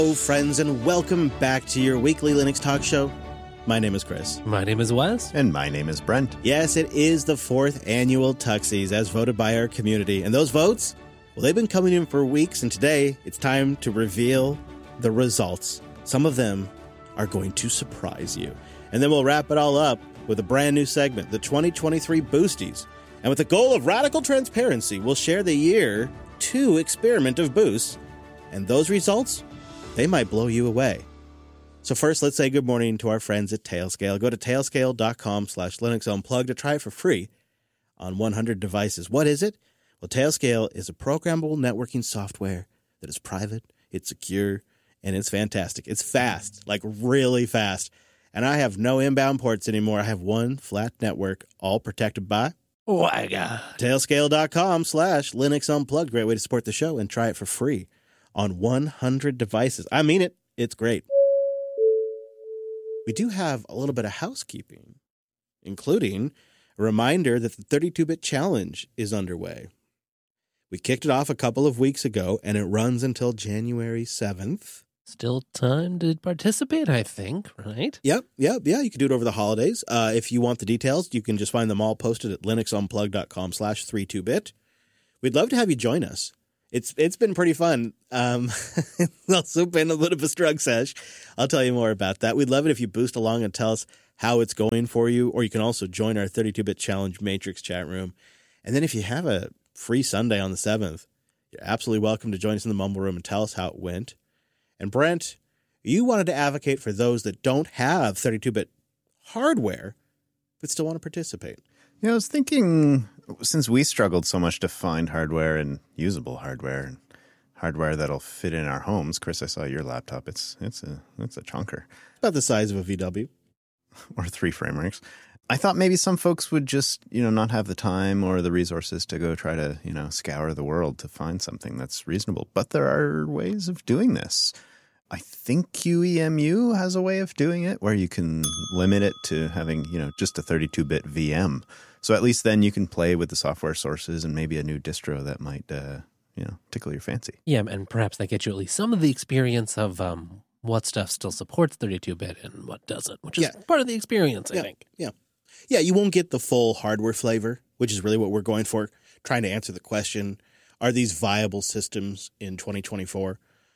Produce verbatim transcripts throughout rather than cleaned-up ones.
Hello, friends, and welcome back to your weekly Linux talk show. My name is Chris. My name is Wes. And my name is Brent. Yes, it is the fourth annual Tuxies as voted by our community. And those votes, well, they've been coming in for weeks, and today it's time to reveal the results. Some of them are going to surprise you. And then we'll wrap it all up with a brand new segment, the twenty twenty-three Boosties. And with the goal of radical transparency, we'll share the year two experiment of Boosts. And those results, they might blow you away. So first, let's say good morning to our friends at Tailscale. Go to tailscale.com slash Linux Unplugged to try it for free on one hundred devices. What is it? Well, Tailscale is a programmable networking software that is private, it's secure, and it's fantastic. It's fast, like really fast. And I have no inbound ports anymore. I have one flat network, all protected by WiGA. Tailscale.com slash Linux Unplugged. Great way to support the show and try it for free on one hundred devices. I mean it. It's great. We do have a little bit of housekeeping, including a reminder that the thirty-two bit challenge is underway. We kicked it off a couple of weeks ago, and it runs until January seventh. Still time to participate, I think, right? Yep, yep, yeah. You can do it over the holidays. Uh, if you want the details, you can just find them all posted at linuxunplugged.com slash 32bit. We'd love to have you join us. It's It's been pretty fun. Um, it's also been a little bit of a struggle sesh. I'll tell you more about that. We'd love it if you boost along and tell us how it's going for you, or you can also join our thirty-two bit challenge matrix chat room. And then if you have a free Sunday on the seventh, you're absolutely welcome to join us in the Mumble Room and tell us how it went. And Brent, you wanted to advocate for those that don't have thirty-two bit hardware, but still want to participate. Yeah, I was thinking, since we struggled so much to find hardware and usable hardware and hardware that'll fit in our homes, Chris, I saw your laptop. It's it's a it's a chunker. About the size of a V W. Or three frameworks. I thought maybe some folks would just, you know, not have the time or the resources to go try to, you know, scour the world to find something that's reasonable. But there are ways of doing this. I think Q E M U has a way of doing it where you can limit it to having, you know, just a thirty-two bit V M. So at least then you can play with the software sources and maybe a new distro that might, uh, you know, tickle your fancy. Yeah, and perhaps that gets you at least some of the experience of um, what stuff still supports thirty-two bit and what doesn't, which is Yeah. part of the experience, I Yeah. think. Yeah. Yeah, you won't get the full hardware flavor, which is really what we're going for, trying to answer the question, are these viable systems in twenty twenty-four?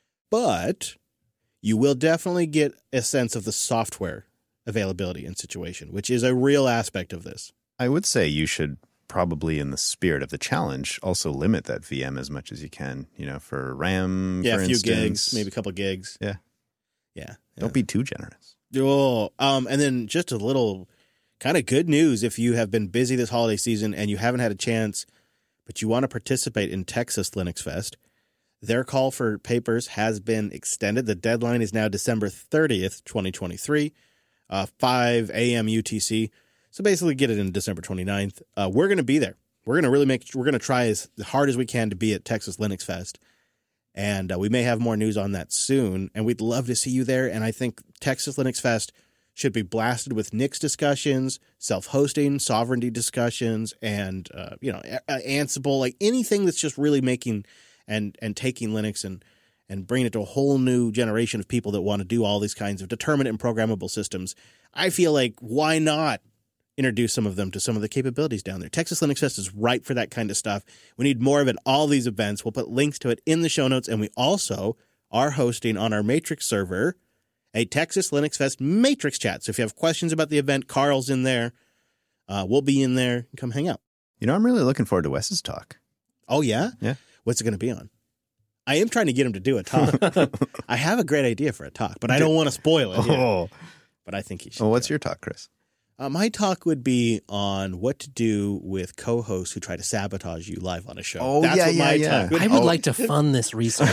But you will definitely get a sense of the software availability and situation, which is a real aspect of this. I would say you should probably, in the spirit of the challenge, also limit that V M as much as you can, you know, for RAM, Yeah, for a few instance. gigs, maybe a couple gigs. Yeah. Yeah. Don't be too generous. Oh, um, and then just a little kind of good news if you have been busy this holiday season and you haven't had a chance, but you want to participate in Texas Linux Fest. Their call for papers has been extended. The deadline is now December thirtieth, twenty twenty-three, uh, five a.m. U T C. So basically get it in December twenty-ninth. Uh, we're going to be there. We're going to really make, we're going to try as hard as we can to be at Texas Linux Fest. And uh, we may have more news on that soon. And we'd love to see you there. And I think Texas Linux Fest should be blasted with Nix discussions, self-hosting, sovereignty discussions, and, uh, you know, Ansible, like anything that's just really making and and taking Linux and, and bringing it to a whole new generation of people that want to do all these kinds of determinate and programmable systems. I feel like, why not introduce some of them to some of the capabilities down there? Texas Linux Fest is right for that kind of stuff. We need more of it, all these events. We'll put links to it in the show notes, and we also are hosting on our Matrix server a Texas Linux Fest Matrix chat. So if you have questions about the event, Carl's in there. Uh, we'll be in there. Come hang out. You know, I'm really looking forward to Wes's talk. Oh, yeah? Yeah. What's it going to be on? I am trying to get him to do a talk. I have a great idea for a talk, but I don't want to spoil it. Yet. Oh. But I think he should. Well, what's your talk, Chris? Uh, my talk would be on what to do with co-hosts who try to sabotage you live on a show. Oh, That's yeah, what yeah, my yeah. talk would I would Oh. like to fund this research.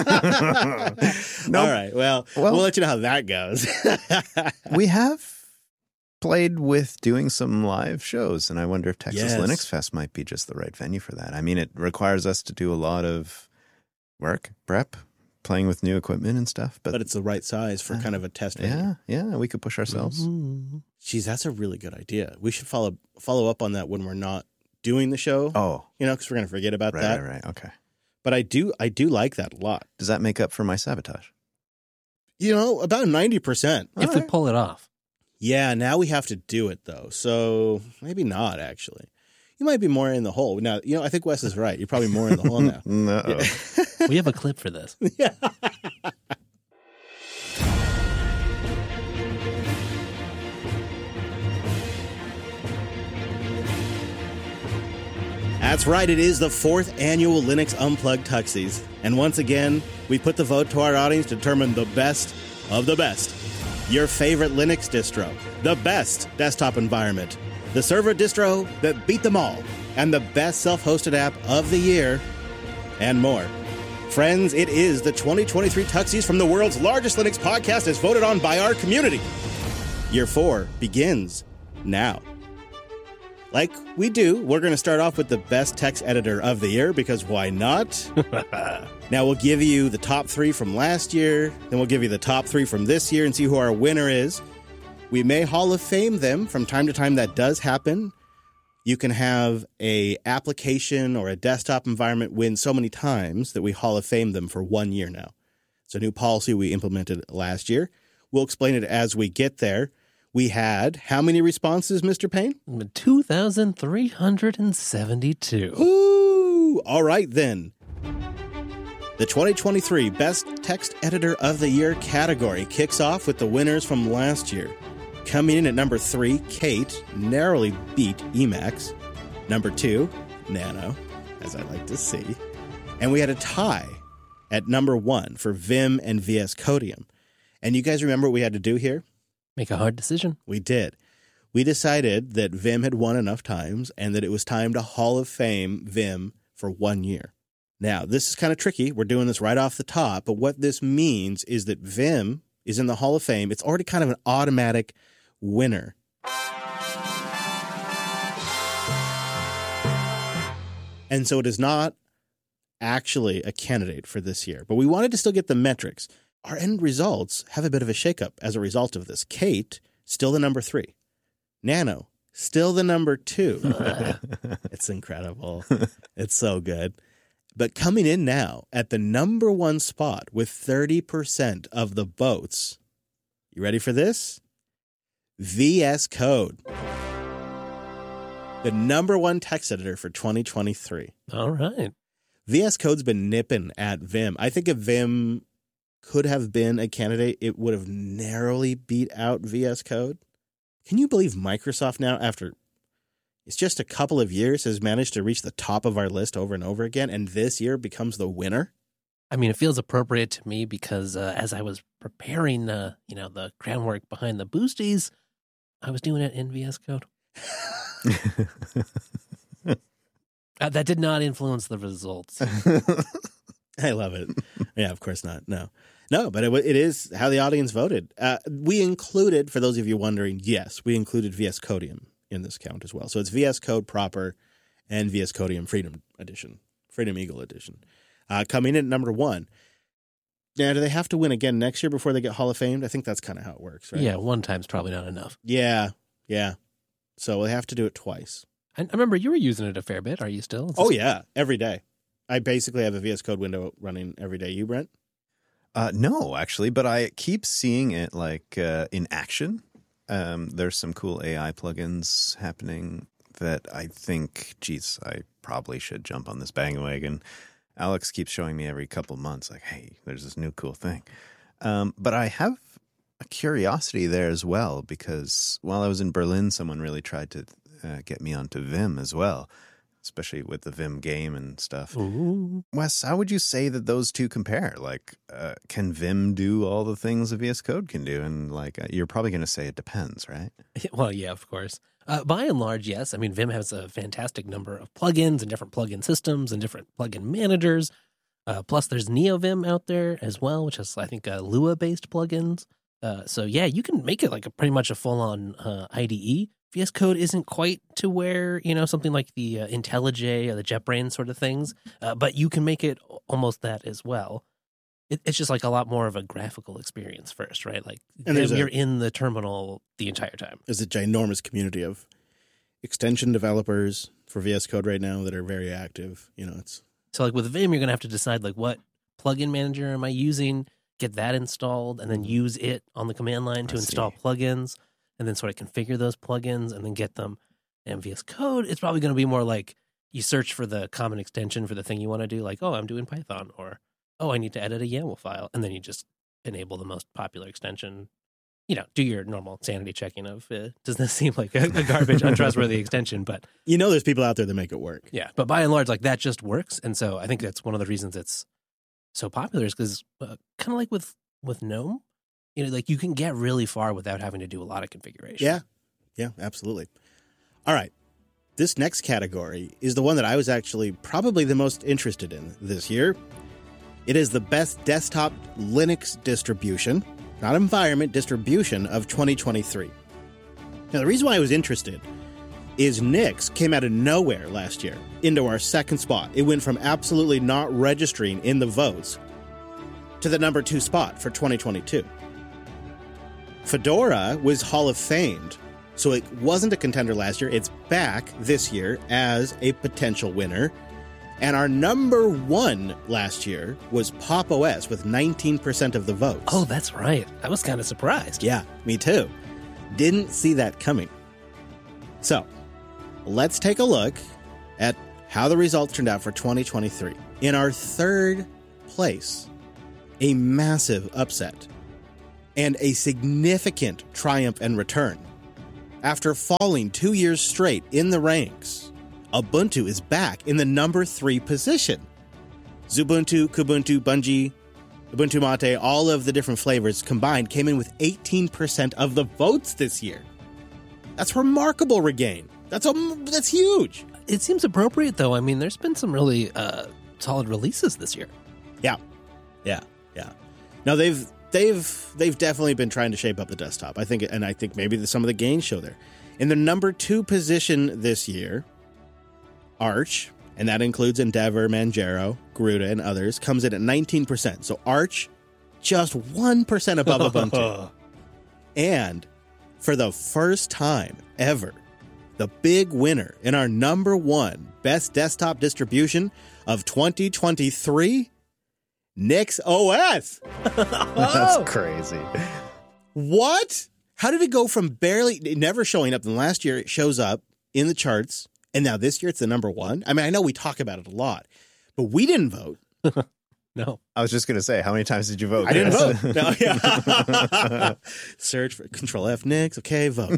No. All right. Well, Well- we'll let you know how that goes. We have played with doing some live shows, and I wonder if Texas Yes. Linux Fest might be just the right venue for that. I mean, it requires us to do a lot of work, prep, playing with new equipment and stuff. But, but it's the right size for kind of a test venue. yeah, yeah, we could push ourselves. Geez, that's a really good idea. We should follow follow up on that when we're not doing the show. Oh, You know, because we're going to forget about right, that. right, right. Okay. But I do I do like that a lot. Does that make up for my sabotage? You know, about ninety percent. If All we right. pull it off. Yeah, now we have to do it, though. So maybe not, actually. You might be more in the hole. Now, you know, I think Wes is right. You're probably more in the hole now. No. We have a clip for this. Yeah. That's right. It is the fourth annual Linux Unplugged Tuxies. And once again, we put the vote to our audience to determine the best of the best. Your favorite Linux distro, the best desktop environment, the server distro that beat them all, and the best self-hosted app of the year, and more. Friends, it is the twenty twenty-three Tuxies from the world's largest Linux podcast as voted on by our community. Year four begins now. Like we do, we're going to start off with the best text editor of the year, because why not? Now, we'll give you the top three from last year, then we'll give you the top three from this year and see who our winner is. We may Hall of Fame them from time to time. That does happen. You can have a application or a desktop environment win so many times that we Hall of Fame them for one year now. It's a new policy we implemented last year. We'll explain it as we get there. We had how many responses, Mister Payne? two thousand three hundred seventy-two. Ooh! All right, then. The twenty twenty-three Best Text Editor of the Year category kicks off with the winners from last year. Coming in at number three, Kate narrowly beat Emacs. Number two, Nano, as I like to see. And we had a tie at number one for Vim and V S Codium. And you guys remember what we had to do here? Make a hard decision. We did. We decided that Vim had won enough times and that it was time to Hall of Fame Vim for one year. Now, this is kind of tricky. We're doing this right off the top, but what this means is that Vim is in the Hall of Fame. It's already kind of an automatic winner. And so it is not actually a candidate for this year, but we wanted to still get the metrics. Our end results have a bit of a shakeup as a result of this. Kate, still the number three. Nano, still the number two. It's incredible. It's so good. But coming in now at the number one spot with thirty percent of the votes. You ready for this? V S Code. The number one text editor for twenty twenty-three. All right. V S Code's been nipping at Vim. I think if Vim could have been a candidate, it would have narrowly beat out V S Code. Can you believe Microsoft now, after it's just a couple of years, has managed to reach the top of our list over and over again, and this year becomes the winner? I mean, it feels appropriate to me because uh, as I was preparing, uh, you know, the groundwork behind the boosties, I was doing it in V S Code. uh, that did not influence the results. I love it. Yeah, of course not. No. No, but it, it is how the audience voted. Uh, we included, for those of you wondering, yes, we included V S Codium in this count as well. So it's V S Code proper and V S Codium Freedom Edition, Freedom Eagle Edition. Uh, coming in at number one. Now, do they have to win again next year before they get Hall of Famed? I think that's kind of how it works, right? Yeah, one time's probably not enough. Yeah, yeah. So they have to do it twice. I, I remember you were using it a fair bit. Are you still? Is Oh, this- yeah, every day. I basically have a V S Code window running every day. You, Brent? Uh, no, actually, but I keep seeing it like uh, in action. Um, there's some cool A I plugins happening that I think, geez, I probably should jump on this bandwagon. Alex keeps showing me every couple months, like, hey, there's this new cool thing. Um, but I have a curiosity there as well, because while I was in Berlin, someone really tried to uh, get me onto Vim as well, especially with the Vim game and stuff. Ooh. Wes, how would you say that those two compare? Like, uh, can Vim do all the things that V S Code can do? And like, uh, you're probably going to say it depends, right? Well, yeah, of course. Uh, by and large, yes. I mean, Vim has a fantastic number of plugins and different plugin systems and different plugin managers. Uh, plus, there's NeoVim out there as well, which is, I think, uh, Lua-based plugins. Uh, so, yeah, you can make it like a pretty much a full-on uh, I D E. V S Code isn't quite to where, you know, something like the uh, IntelliJ or the JetBrains sort of things, uh, but you can make it almost that as well. It, it's just like a lot more of a graphical experience first, right? Like, And there's you're a- in the terminal the entire time. There's a ginormous community of extension developers for V S Code right now that are very active. You know, it's So like with Vim, you're going to have to decide like what plugin manager am I using? get that installed, and then use it on the command line to I install see. plugins, and then sort of configure those plugins, and then get them in V S Code. It's probably going to be more like you search for the common extension for the thing you want to do, like, oh, I'm doing Python, or, oh, I need to edit a YAML file, and then you just enable the most popular extension. You know, do your normal sanity checking of, uh, does this seem like a, a garbage, untrustworthy extension? But You know there's people out there that make it work. yeah, but by and large, like, that just works. And so I think that's one of the reasons it's so popular is because uh, kind of like with, with GNOME, you know, like you can get really far without having to do a lot of configuration. Yeah. Yeah, absolutely. All right. This next category is the one that I was actually probably the most interested in this year. It is the best desktop Linux distribution, not environment, distribution of twenty twenty-three. Now, the reason why I was interested is Nix came out of nowhere last year into our second spot. It went from absolutely not registering in the votes to the number two spot for twenty twenty-two. Fedora was Hall of Famed, so it wasn't a contender last year. It's back this year as a potential winner. And our number one last year was Pop! O S with nineteen percent of the votes. Oh, that's right. I was kind of surprised. Yeah, me too. Didn't see that coming. So, let's take a look at how the results turned out for twenty twenty-three. In our third place, a massive upset and a significant triumph and return. After falling two years straight in the ranks, Ubuntu is back in the number three position. Xubuntu, Kubuntu, Bungie, Ubuntu Mate, all of the different flavors combined came in with eighteen percent of the votes this year. That's remarkable, Regain. That's a, that's huge. It seems appropriate, though. I mean, there's been some really uh, solid releases this year. Yeah, yeah, yeah. No, they've they've they've definitely been trying to shape up the desktop. I think, and I think maybe the, some of the gains show there. In the number two position this year, Arch, and that includes Endeavor, Manjaro, Garuda, and others, comes in at nineteen percent. So Arch, just one percent above Ubuntu. And for the first time ever, the big winner in our number one best desktop distribution of twenty twenty-three, Nix O S. That's crazy. What? How did it go from barely never showing up, and last year it shows up in the charts, and now this year it's the number one? I mean, I know we talk about it a lot, but we didn't vote. No. I was just going to say, how many times did you vote? I didn't vote. No, yeah. Search for Control F Nix. Okay, vote.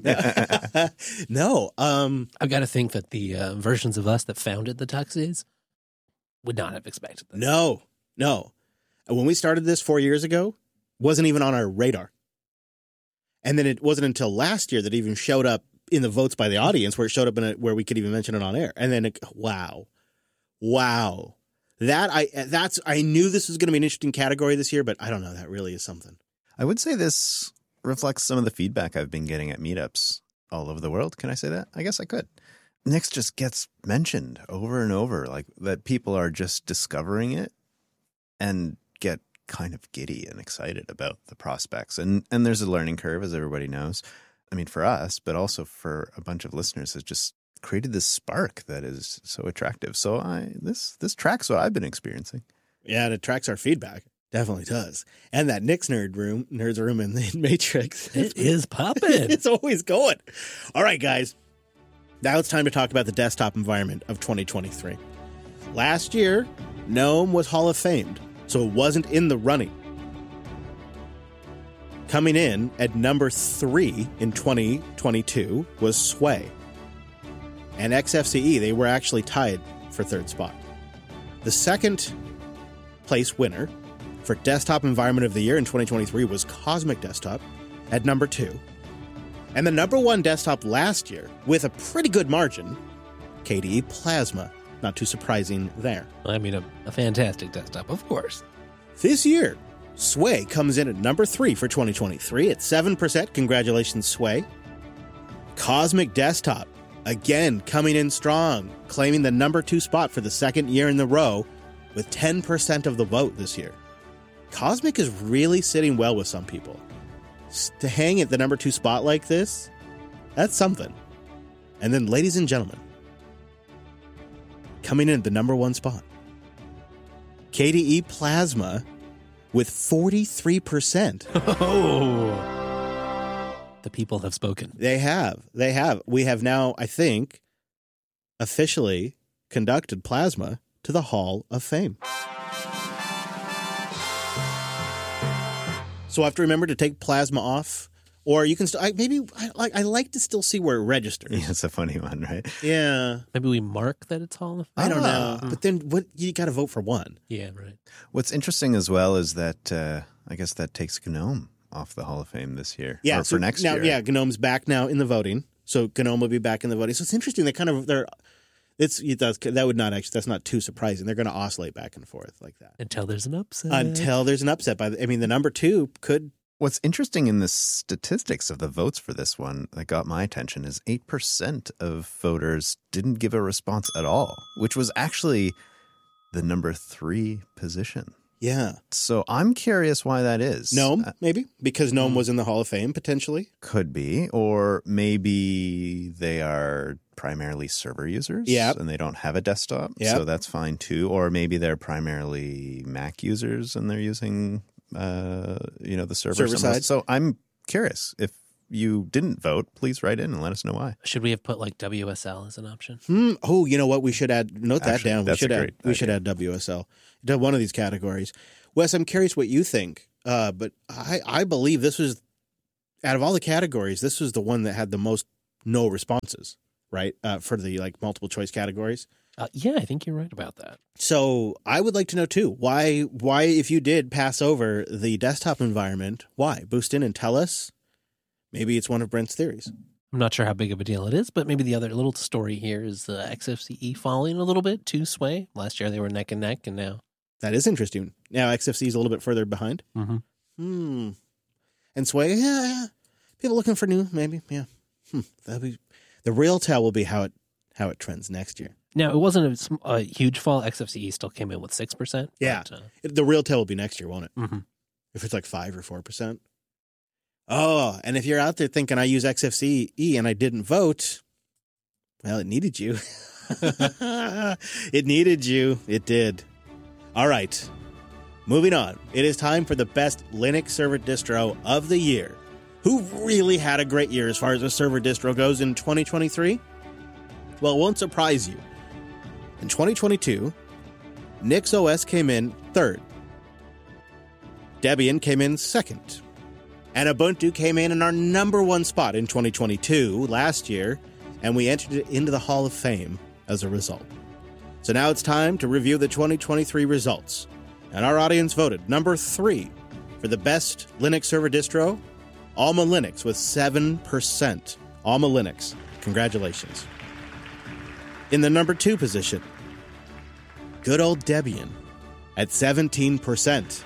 No. Um, I've got to think that the uh, versions of us that founded the Tuxies would not have expected this. no, no. When we started this four years ago, wasn't even on our radar. And then it wasn't until last year that it even showed up in the votes by the audience, where it showed up in a, where we could even mention it on air. And then, it, wow, wow, that I that's I knew this was going to be an interesting category this year, but I don't know. That really is something. I would say this reflects some of the feedback I've been getting at meetups all over the world. Can I say that? I guess I could. Nix just gets mentioned over and over, like that people are just discovering it and get kind of giddy and excited about the prospects. And and there's a learning curve, as everybody knows. I mean, for us, but also for a bunch of listeners, has just created this spark that is so attractive. So I this this tracks what I've been experiencing. Yeah, it tracks our feedback. Definitely does. And that Nix nerd room, nerds room in the Matrix. It is popping. It's always going. All right, guys. Now it's time to talk about the desktop environment of twenty twenty-three. Last year, GNOME was Hall of Famed, so it wasn't in the running. Coming in at number three in twenty twenty-two was Sway. And X F C E, they were actually tied for third spot. The second place winner for Desktop Environment of the Year in twenty twenty-three was Cosmic Desktop at number two. And the number one desktop last year, with a pretty good margin, K D E Plasma. Not too surprising there. I mean, a, a fantastic desktop, of course. This year, Sway comes in at number three for twenty twenty-three at seven percent. Congratulations, Sway. Cosmic Desktop, again, coming in strong, claiming the number two spot for the second year in a row with ten percent of the vote this year. Cosmic is really sitting well with some people. S- To hang at the number two spot like this, that's something. And then, ladies and gentlemen, coming in at the number one spot, K D E Plasma with forty-three percent. Oh, the people have spoken. They have. They have. We have now, I think, officially conducted Plasma to the Hall of Fame. So I have to remember to take Plasma off, or you can still, I, maybe, I like I like to still see where it registers. Yeah, it's a funny one, right? Yeah. Maybe we mark that it's Hall of Fame? I don't Ah. know. But then what? You got to vote for one. Yeah, right. What's interesting as well is that uh, I guess that takes GNOME off the Hall of Fame this year. Yeah. or so for next now, year. Yeah, GNOME's back now in the voting. So GNOME will be back in the voting. So it's interesting. They kind of, they're, it's, it does, that would not actually, that's not too surprising. They're going to oscillate back and forth like that. Until there's an upset. Until there's an upset. By the, I mean, the number two could. What's interesting in the statistics of the votes for this one that got my attention is eight percent of voters didn't give a response at all, which was actually the number three position. Yeah. So I'm curious why that is. GNOME, Uh, maybe, because GNOME was in the Hall of Fame, potentially. could be, or maybe they are primarily server users Yep. and they don't have a desktop. Yep. So that's fine too. Or maybe they're primarily Mac users and they're using uh, you know, the server, Server somewhere. side. So I'm curious. If you didn't vote, please write in and let us know why. Should we have put like W S L as an option? Hmm. Oh, you know what? We should add, note that Actually, down. We that's should a add, great we should idea. add W S L to one of these categories. Wes, I'm curious what you think, uh, but I, I believe this was, out of all the categories, this was the one that had the most no responses, right? Uh, for the like multiple choice categories. Uh, yeah, I think you're right about that. So I would like to know too, why, why, if you did pass over the desktop environment, why? Boost in and tell us. Maybe it's one of Brent's theories. I'm not sure how big of a deal it is, but maybe the other little story here is uh, X F C E falling a little bit to Sway. Last year they were neck and neck, and now. That is interesting. Now X F C is a little bit further behind. Mm-hmm. Hmm. And Sway, yeah, yeah. People looking for new, maybe, yeah. Hmm. That'll be the real tell will be how it how it trends next year. Now, it wasn't a, sm- a huge fall. X F C E still came in with six percent. Yeah. But, uh, It- the real tell will be next year, won't it? mm-hmm. If it's like five or four percent. Oh, and if you're out there thinking I use X F C E and I didn't vote, well, it needed you. It needed you. It did. All right. Moving on. It is time for the best Linux server distro of the year. Who really had a great year as far as a server distro goes in twenty twenty-three? Well, it won't surprise you. In twenty twenty-two, NixOS came in third. Debian came in second. And Ubuntu came in in our number one spot in twenty twenty-two, last year, and we entered it into the Hall of Fame as a result. So now it's time to review the twenty twenty-three results. And our audience voted number three for the best Linux server distro, Alma Linux with seven percent. Alma Linux, congratulations. In the number two position, good old Debian at seventeen percent.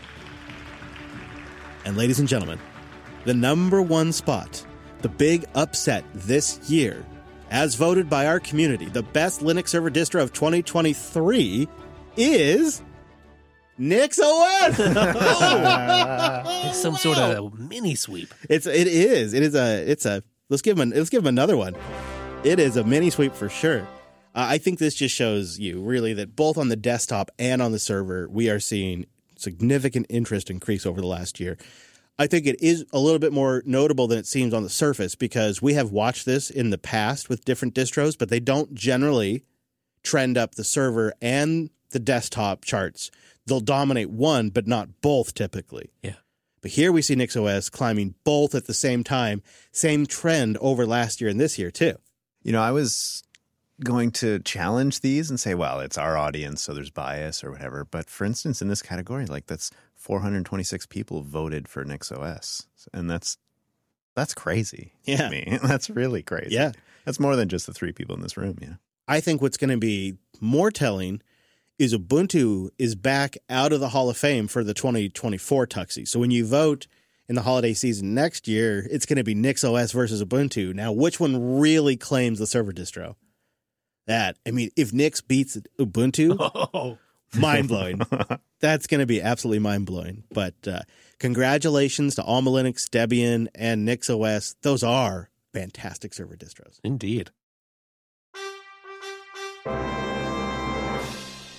And ladies and gentlemen, the number one spot, the big upset this year, as voted by our community, the best Linux server distro of twenty twenty-three is NixOS. It's some sort of mini sweep. It's it is it is a it's a let's give him a, let's give him another one. It is a mini sweep for sure. Uh, I think this just shows you really that both on the desktop and on the server we are seeing significant interest increase over the last year. I think it is a little bit more notable than it seems on the surface because we have watched this in the past with different distros, but they don't generally trend up the server and the desktop charts. They'll dominate one, but not both typically. Yeah. But here we see NixOS climbing both at the same time, same trend over last year and this year too. You know, I was going to challenge these and say, well, it's our audience, so there's bias or whatever. But for instance, in this category, like that's four hundred twenty-six people voted for NixOS. And that's that's crazy Yeah. to me. That's really crazy. Yeah. That's more than just the three people in this room. Yeah. I think what's going to be more telling is Ubuntu is back out of the Hall of Fame for the twenty twenty-four Tuxie. So when you vote in the holiday season next year, it's going to be NixOS versus Ubuntu. Now, which one really claims the server distro? That, I mean, if Nix beats Ubuntu, Oh, mind-blowing. That's going to be absolutely mind-blowing. But uh, congratulations to Alma Linux, Debian, and NixOS. Those are fantastic server distros. indeed.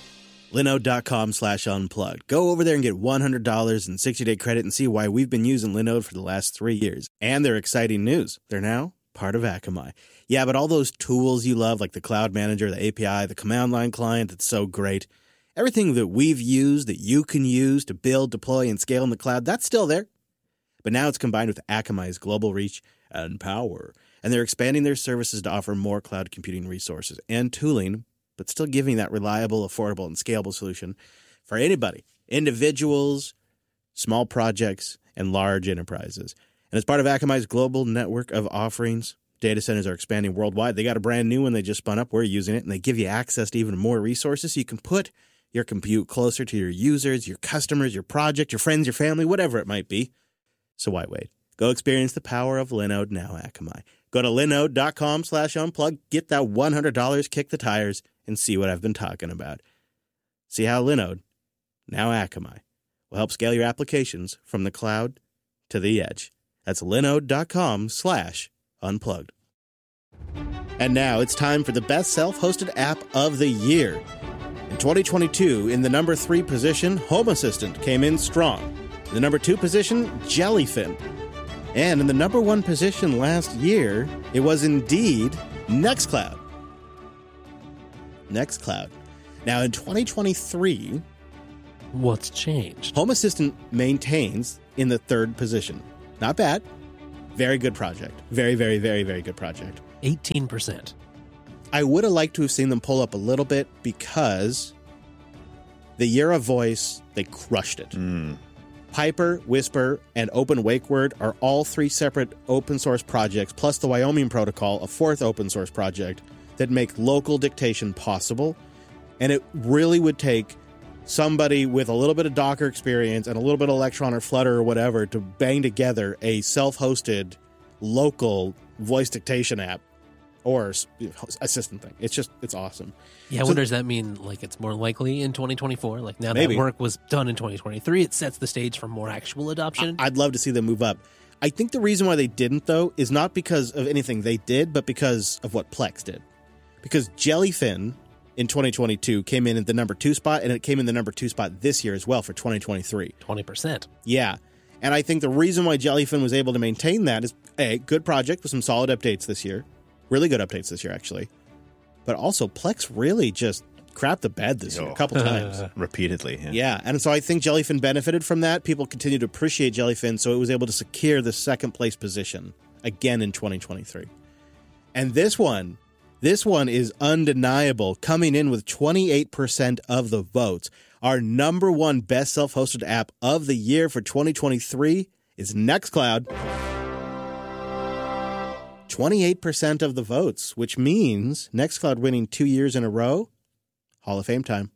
Linode.com slash unplugged. Go over there and get one hundred dollars in sixty-day credit and see why we've been using Linode for the last three years. And their exciting news. They're now part of Akamai. Yeah, but all those tools you love, like the Cloud Manager, the A P I, the command line client that's so great, everything that we've used that you can use to build, deploy, and scale in the cloud, that's still there. But now it's combined with Akamai's global reach and power. And they're expanding their services to offer more cloud computing resources and tooling, but still giving that reliable, affordable, and scalable solution for anybody, individuals, small projects, and large enterprises. And as part of Akamai's global network of offerings, data centers are expanding worldwide. They got a brand new one they just spun up. We're using it, and they give you access to even more resources so you can put your compute closer to your users, your customers, your project, your friends, your family, whatever it might be. So why wait? Go experience the power of Linode now, Akamai. Go to linode.com slash unplug, get that one hundred dollars, kick the tires, and see what I've been talking about. See how Linode, now Akamai, will help scale your applications from the cloud to the edge. That's linode.com slash unplugged. And now it's time for the best self-hosted app of the year. In twenty twenty-two, in the number three position, Home Assistant came in strong. In the number two position, Jellyfin. And in the number one position last year, it was indeed Nextcloud. Nextcloud. Now in twenty twenty-three, What's changed? Home Assistant maintains in the third position. Not bad. Very good project. Very, very, very, very good project. eighteen percent. I would have liked to have seen them pull up a little bit because the year of voice, they crushed it. Mm. Piper, Whisper, and Open WakeWord are all three separate open source projects, plus the Wyoming Protocol, a fourth open source project that make local dictation possible. And it really would take somebody with a little bit of Docker experience and a little bit of Electron or Flutter or whatever to bang together a self-hosted local voice dictation app or assistant thing. It's just, it's awesome. Yeah, I So- wonder, does that mean like it's more likely in twenty twenty-four? Like now Maybe. that work was done in twenty twenty-three, it sets the stage for more actual adoption? I'd love to see them move up. I think the reason why they didn't, though, is not because of anything they did, but because of what Plex did. Because Jellyfin in twenty twenty-two came in at the number two spot, and it came in the number two spot this year as well for twenty twenty-three. twenty percent. Yeah. And I think the reason why Jellyfin was able to maintain that is, A, good project with some solid updates this year. Really good updates this year, actually. But also, Plex really just crapped the bed this year a couple times. Repeatedly. Yeah. Yeah, and so I think Jellyfin benefited from that. People continue to appreciate Jellyfin, so it was able to secure the second place position again in twenty twenty-three. And this one, this one is undeniable, coming in with twenty-eight percent of the votes. Our number one best self-hosted app of the year for twenty twenty-three is Nextcloud. twenty-eight percent of the votes, which means Nextcloud winning two years in a row, Hall of Fame time.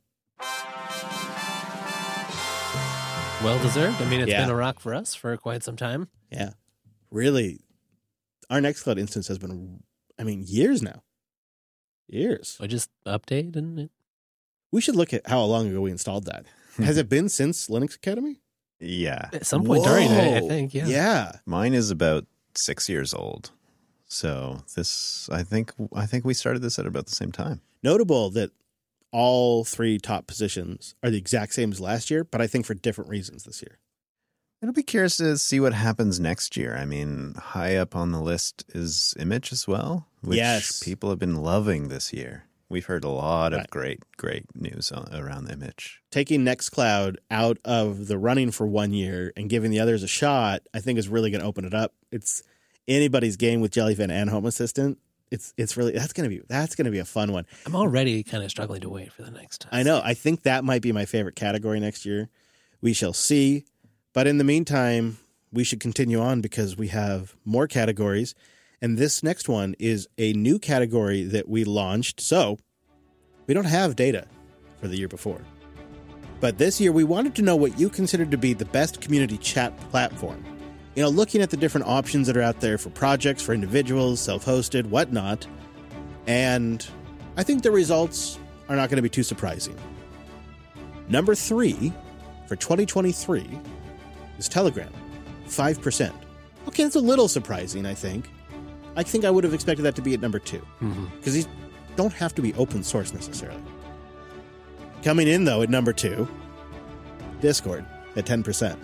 Well deserved. I mean, it's Yeah. been a rock for us for quite some time. Yeah. Really, our Nextcloud instance has been, I mean, years now. Years. I just update and it, We should look at how long ago we installed that. Has it been since Linux Academy? Yeah. at some point during it, I Whoa. think. Yeah. Yeah. Mine is about six years old. So this, I think, I think we started this at about the same time. Notable that all three top positions are the exact same as last year, but I think for different reasons this year. It'll be curious to see what happens next year. I mean, high up on the list is Image as well, which Yes. people have been loving this year. We've heard a lot of Right. great, great news on, around Image. Taking Nextcloud out of the running for one year and giving the others a shot, I think is really going to open it up. It's anybody's game with Jellyfin and Home Assistant. It's it's really that's gonna be that's gonna be a fun one. I'm already kind of struggling to wait for the next time. I know. I think that might be my favorite category next year. We shall see. But in the meantime, we should continue on because we have more categories. And this next one is a new category that we launched. So we don't have data for the year before. But this year, we wanted to know what you consider to be the best community chat platform. You know, looking at the different options that are out there for projects, for individuals, self-hosted, whatnot. And I think the results are not going to be too surprising. Number three for twenty twenty-three is Telegram, five percent. Okay, that's a little surprising, I think. I think I would have expected that to be at number two, Mhm. because these don't have to be open source necessarily. Coming in, though, at number two, Discord at ten percent.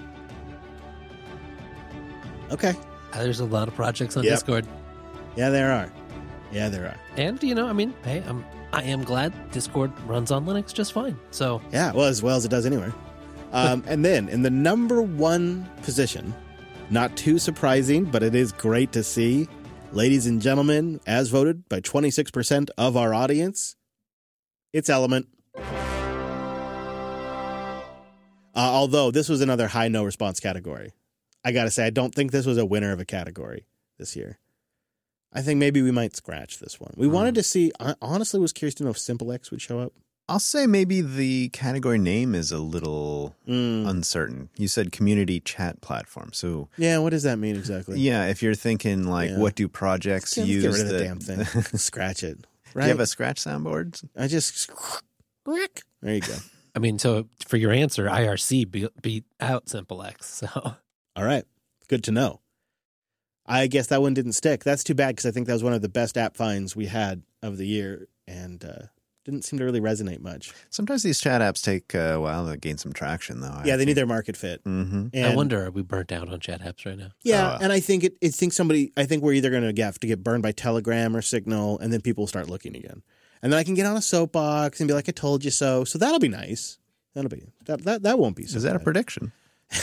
Okay. Uh, There's a lot of projects on Yep. Discord. Yeah, there are. Yeah, there are. And, you know, I mean, hey, I'm, I am glad Discord runs on Linux just fine. So, Yeah, well, as well as it does anywhere. Um, and then in the number one position, not too surprising, but it is great to see, ladies and gentlemen, as voted by twenty-six percent of our audience, it's Element. Uh, although this was another high no response category. I got to say, I don't think this was a winner of a category this year. I think maybe we might scratch this one. We Mm. wanted to see, I honestly was curious to know if SimpleX would show up. I'll say maybe the category name is a little Mm. uncertain. You said community chat platform. So, Yeah, what does that mean exactly? yeah, if you're thinking like, Yeah. what do projects Let's get, use? get rid of the that- damn thing. Scratch it. Do Right? you have a scratch soundboard? I just. There you go. I mean, so for your answer, I R C beat, beat out SimpleX. So, All right. Good to know. I guess that one didn't stick. That's too bad because I think that was one of the best app finds we had of the year and uh, didn't seem to really resonate much. Sometimes these chat apps take a while to gain some traction, though. Yeah, they need their market fit. Mm-hmm. And I wonder, are we burnt out on chat apps right now? Yeah, Oh, uh, and I think it. I think somebody. I think we're either going to have to get burned by Telegram or Signal, and then people will start looking again. And then I can get on a soapbox and be like, "I told you so." So that'll be nice. That'll be that. That, that won't be. So Is that a bad. prediction?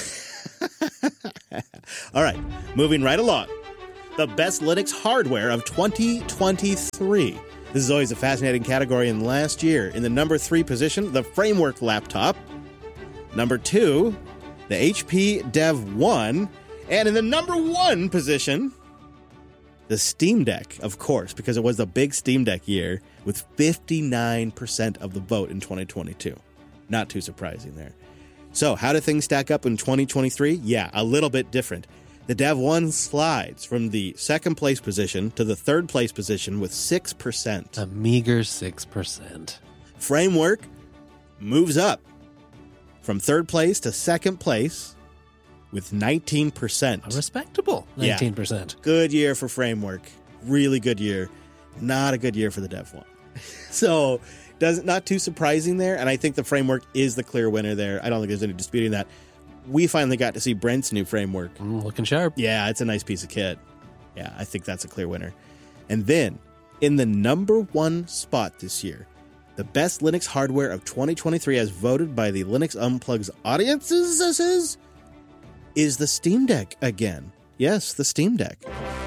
All right, moving right along. The best Linux hardware of twenty twenty-three. This is always a fascinating category. And last year, in the number three position, the Framework laptop. Number two, the H P Dev one. And in the number one position, the Steam Deck, of course, because it was the big Steam Deck year with fifty-nine percent of the vote in twenty twenty-two. Not too surprising there. So, how do things stack up in twenty twenty-three? Yeah, a little bit different. The Dev one slides from the second place position to the third place position with six percent. A meager six percent. Framework moves up from third place to second place with nineteen percent. A respectable Yeah. nineteen percent. Good year for Framework. Really good year. Not a good year for the Dev one. So, does not too surprising there. And I think the Framework is the clear winner there. I don't think there's any disputing that. We finally got to see Brent's new Framework. Mm, looking sharp. Yeah, it's a nice piece of kit. Yeah, I think that's a clear winner. And then, in the number one spot this year, the best Linux hardware of twenty twenty-three as voted by the Linux Unplugged's audiences is, is the Steam Deck again. Yes, the Steam Deck.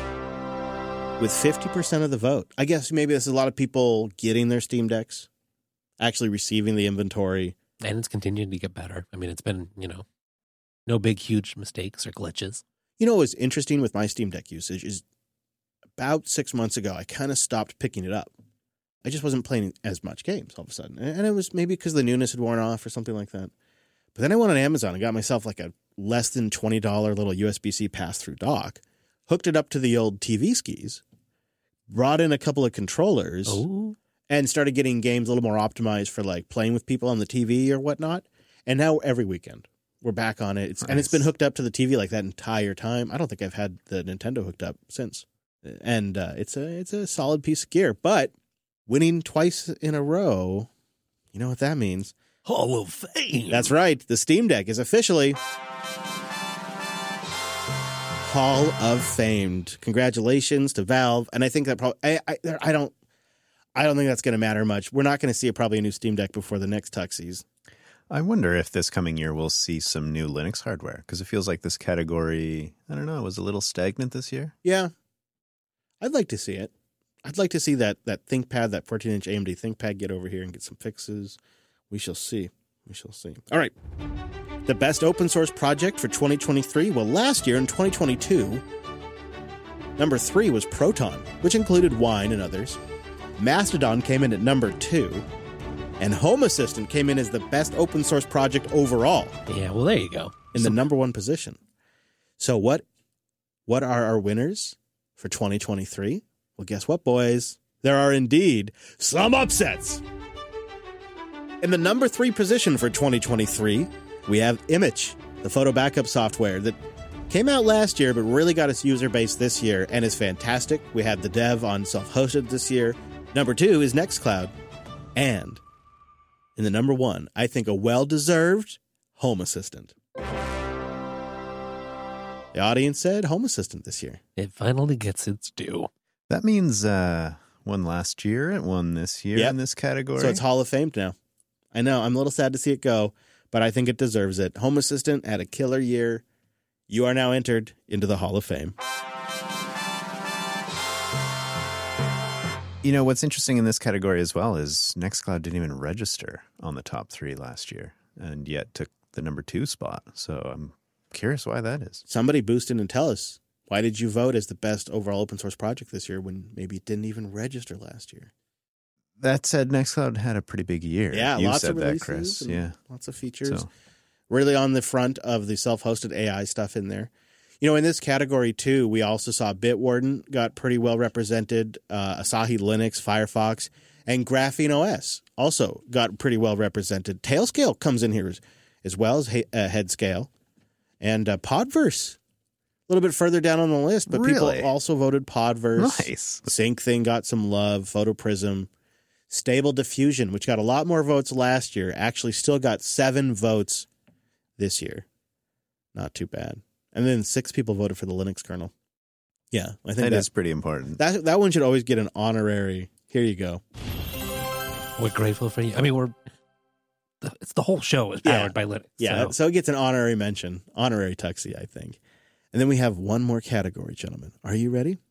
With fifty percent of the vote. I guess maybe this is a lot of people getting their Steam Decks, actually receiving the inventory. And it's continuing to get better. I mean, it's been, you know, no big, huge mistakes or glitches. You know what was interesting with my Steam Deck usage is about six months ago, I kind of stopped picking it up. I just wasn't playing as much games all of a sudden. And it was maybe because the newness had worn off or something like that. But then I went on Amazon and got myself like a less than twenty dollars little U S B C pass-through dock, hooked it up to the old T V skis, brought in a couple of controllers, Oh, and started getting games a little more optimized for like playing with people on the T V or whatnot. And now every weekend we're back on it. It's, And it's been Nice. hooked up to the T V like that entire time. I don't think I've had the Nintendo hooked up since. And uh, it's a it's a solid piece of gear. But winning twice in a row, you know what that means. Hall of Fame. That's right. The Steam Deck is officially Hall of Famed. Congratulations to Valve. And I think that probably I I, I don't I don't think that's going to matter much. We're not going to see probably a new Steam Deck before the next Tuxies. I wonder if this coming year we'll see some new Linux hardware because it feels like this category, I don't know, was a little stagnant this year. Yeah, I'd like to see it. I'd like to see that that ThinkPad, that fourteen inch A M D ThinkPad, get over here and get some fixes. We shall see. We shall see. All right. The best open source project for twenty twenty-three. Well, last year in twenty twenty-two, number three was Proton, which included Wine and others. Mastodon came in at number two. And Home Assistant came in as the best open source project overall Yeah, well, there you go. in the number one position. So what what are our winners for twenty twenty-three? Well, guess what, boys? There are indeed some upsets. In the number three position for twenty twenty-three, we have Image, the photo backup software that came out last year but really got its user base this year and is fantastic. We had the dev on self-hosted this year. Number two is Nextcloud. And In the number one, I think a well-deserved Home Assistant. The audience said Home Assistant this year. It finally gets its due. That means uh, one last year, it won this year Yep. in this category. So it's Hall of Fame now. I know, I'm a little sad to see it go, but I think it deserves it. Home Assistant had a killer year. You are now entered into the Hall of Fame. You know, what's interesting in this category as well is Nextcloud didn't even register on the top three last year and yet took the number two spot. So I'm curious why that is. Somebody boost in and tell us, why did you vote as the best overall open source project this year when maybe it didn't even register last year? That said, Nextcloud had a pretty big year. Yeah, you lots said of that, releases Chris. and Yeah. lots of features. So, Really on the front of the self-hosted A I stuff in there. You know, in this category, too, we also saw Bitwarden got pretty well represented. Uh, Asahi Linux, Firefox, and Graphene O S also got pretty well represented. Tailscale comes in here as, as well as he, uh, Headscale. And uh, Podverse, a little bit further down on the list, but Really? people also voted Podverse. nice. Sync Thing got some love. PhotoPrism. Stable Diffusion, which got a lot more votes last year, actually still got seven votes this year. Not too bad. And then six people voted for the Linux kernel. Yeah, I think That that, is pretty important. that that one should always get an honorary. Here you go. We're grateful for you. I mean, we're the, it's the whole show is powered Yeah. by Linux. Yeah, so. so it gets an honorary mention, honorary Tuxie, I think. And then we have one more category, gentlemen. Are you ready?